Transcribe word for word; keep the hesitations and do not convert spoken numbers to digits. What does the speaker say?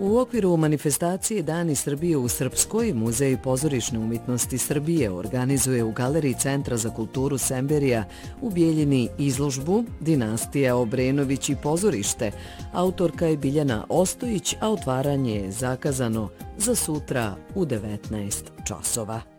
U okviru manifestacije Dani Srbije u Srpskoj, Muzej pozorišne umjetnosti Srbije organizuje u Galeriji Centra za kulturu Semberija u Bijeljini izložbu Dinastija Obrenović i pozorište. Autorka je Biljana Ostojić, a otvaranje je zakazano za sutra u devetnaest časova.